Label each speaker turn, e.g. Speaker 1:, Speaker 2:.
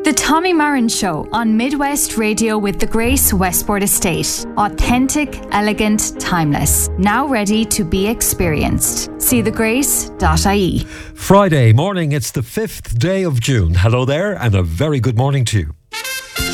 Speaker 1: The Tommy Marin Show on Midwest Radio with the Grace Westport Estate. Authentic, elegant, timeless. Now ready to be experienced. See thegrace.ie.
Speaker 2: Friday morning, it's the 5th day of June. Hello there and a very good morning to you.